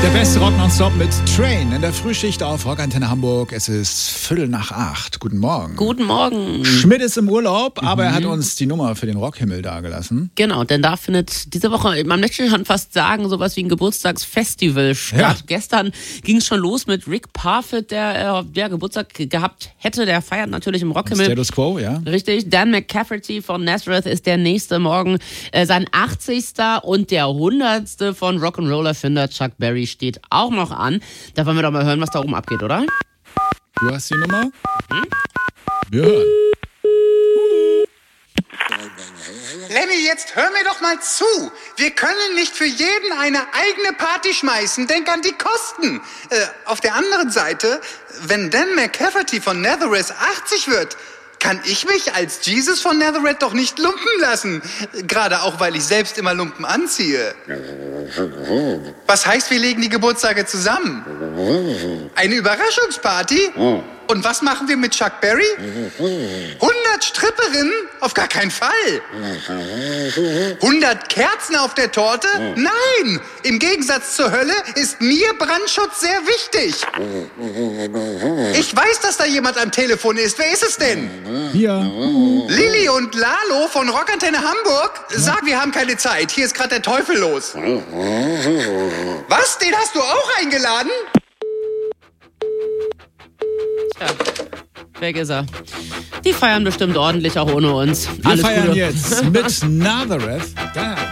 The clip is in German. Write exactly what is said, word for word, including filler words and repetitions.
Der beste Rock nonstop mit Train in der Frühschicht auf Rockantenne Hamburg. Es ist Viertel nach acht. Guten Morgen. Guten Morgen. Schmidt ist im Urlaub, Mhm. aber er hat uns die Nummer für den Rockhimmel dagelassen. Genau, denn da findet diese Woche, man möchte schon fast sagen, sowas wie ein Geburtstagsfestival statt. Ja. Gestern ging es schon los mit Rick Parfitt, der, äh, der Geburtstag gehabt hätte. Der feiert natürlich im Rockhimmel. Status Quo, ja. Richtig. Dan McCafferty von Nazareth ist der nächste morgen. Äh, sein achtzigster und der hundertste von Rock'n'Roll-Erfinder Chuck Berry steht auch noch an. Da wollen wir doch mal hören, was da oben abgeht, oder? Du hast die Nummer? Mhm. Wir hören. Lemmy, jetzt hör mir doch mal zu. Wir können nicht für jeden eine eigene Party schmeißen. Denk an die Kosten. Äh, auf der anderen Seite, wenn Dan McCafferty von Nazareth achtzig wird, kann ich mich als Jesus von Nazareth doch nicht lumpen lassen. Gerade auch, weil ich selbst immer Lumpen anziehe. Was heißt, wir legen die Geburtstage zusammen? Eine Überraschungsparty? Und was machen wir mit Chuck Berry? hundert Stripperinnen? Auf gar keinen Fall. hundert Kerzen auf der Torte? Nein! Im Gegensatz zur Hölle ist mir Brandschutz sehr wichtig. Ich weiß, dass da jemand am Telefon ist. Wer ist es denn? Hier. Lilly und Lalo von Rockantenne Hamburg? Sag, wir haben keine Zeit. Hier ist gerade der Teufel los. Was? Den hast du auch eingeladen? Tja, weg ist er. Die feiern bestimmt ordentlich auch ohne uns. Wir Alles feiern Gute. jetzt mit Nazareth. Da.